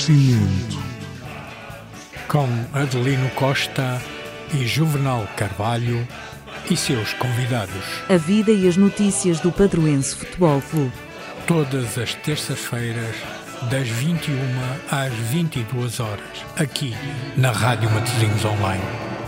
Cimento. Com Adelino Costa e Juvenal Carvalho e seus convidados. A vida e as notícias do Padroense Futebol Clube. Todas as terças-feiras, das 21 às 22 horas, aqui na Rádio Matosinhos Online.